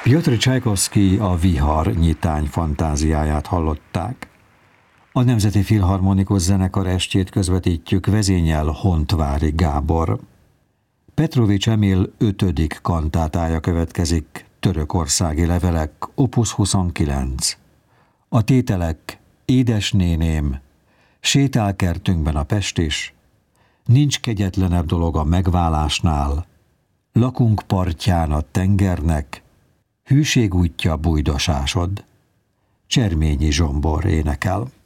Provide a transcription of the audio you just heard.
Pjotr Csajkovszky a Vihar nyitány fantáziáját hallották. A Nemzeti Filharmonikus Zenekar estjét közvetítjük, vezényel Hontvári Gábor. Petrovics Emil 5. kantátája következik, Törökországi levelek, opus 29. A tételek: Édesnéném, Sétálkertünkben a Pestis, Nincs kegyetlenebb dolog a megválásnál, Lakunk partján a tengernek, Hűség útja bújdosásod. Cserményi Zsombor énekel.